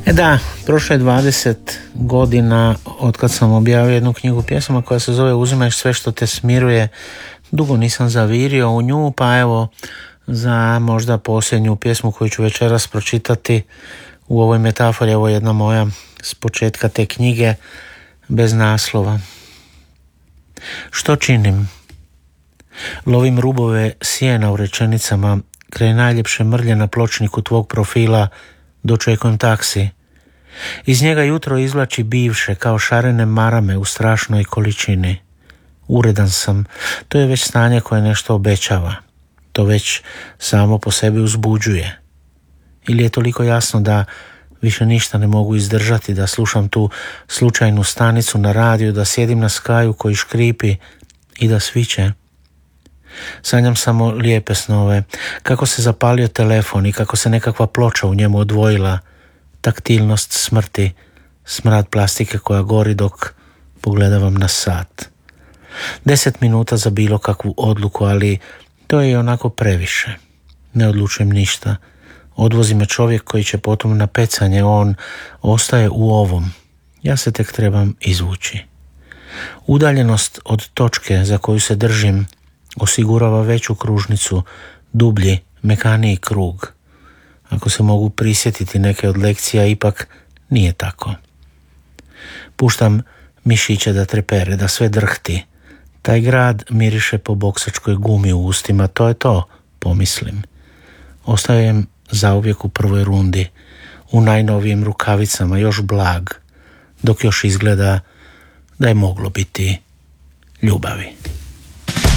Da, prošlo je 20 godina od kad sam objavio jednu knjigu pjesama koja se zove Uzimaš sve što te smiruje. Dugo nisam zavirio u nju, pa evo za možda posljednju pjesmu koju ću večeras pročitati u ovoj metafori, evo jedna moja s početka te knjige bez naslova. Što činim? Lovim rubove sjena u rečenicama, kraj najljepše mrlje na pločniku tvog profila dočekujem taksi. Iz njega jutro izvlači bivše kao šarene marame u strašnoj količini. Uredan sam, to je već stanje koje nešto obećava. To već samo po sebi uzbuđuje. Ili je toliko jasno da više ništa ne mogu izdržati, da slušam tu slučajnu stanicu na radiju, da sjedim na skaju koji škripi i da sviće. Sanjam samo lijepe snove, kako se zapalio telefon i kako se nekakva ploča u njemu odvojila, taktilnost smrti, smrad plastike koja gori dok pogledavam na sat. 10 minuta za bilo kakvu odluku, ali to je i onako previše. Ne odlučujem ništa. Odvozi me čovjek koji će potom na pecanje, on ostaje u ovom. Ja se tek trebam izvući. Udaljenost od točke za koju se držim osigurava veću kružnicu, dublji, mekaniji krug. Ako se mogu prisjetiti neke od lekcija, ipak nije tako. Puštam mišiće da trepere, da sve drhti. Taj grad miriše po boksačkoj gumi u ustima, to je to, pomislim. Ostajem zauvijek u prvoj rundi, u najnovijim rukavicama, još blag, dok još izgleda da je moglo biti ljubavi.